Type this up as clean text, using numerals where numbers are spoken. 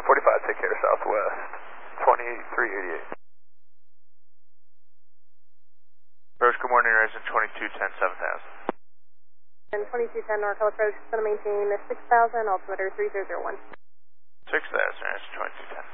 745, take care, Southwest, 2388. Approach, good morning, Resident 2210, 7000. And 2210 NorCal approach, going to maintain 6000, altimeter 3001. 6000, Resident 2210.